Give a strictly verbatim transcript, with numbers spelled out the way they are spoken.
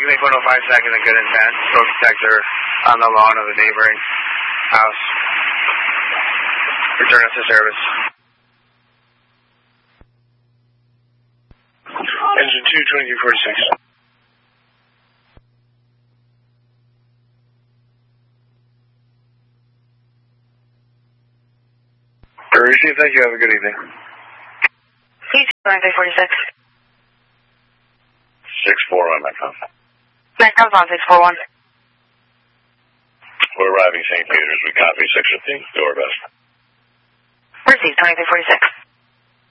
make one oh five second and good intent. Smoke detector on the lawn of the neighboring house. Return us to service. Engine two, twenty-two forty-six. Receive, thank you. Have a good evening. twenty-three forty-six. six four one, Metcalf. Metcalf's on six four one. We're arriving Saint Peter's. We copy six fifteen. Do our best. Receive, twenty-three forty-six.